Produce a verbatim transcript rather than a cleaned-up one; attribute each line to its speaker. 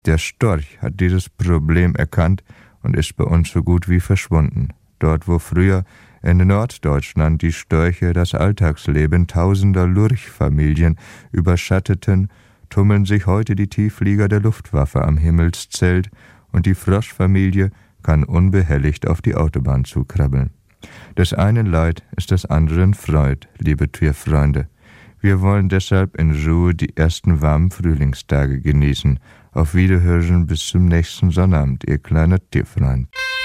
Speaker 1: Der Storch hat dieses Problem erkannt und ist bei uns so gut wie verschwunden. Dort, wo früher in Norddeutschland die Störche das Alltagsleben tausender Lurchfamilien überschatteten, tummeln sich heute die Tiefflieger der Luftwaffe am Himmelszelt und die Froschfamilie kann unbehelligt auf die Autobahn zukrabbeln. Des einen Leid ist des anderen Freud, liebe Tierfreunde. Wir wollen deshalb in Ruhe die ersten warmen Frühlingstage genießen. Auf Wiederhören bis zum nächsten Sonnabend, ihr kleiner Tierfreund.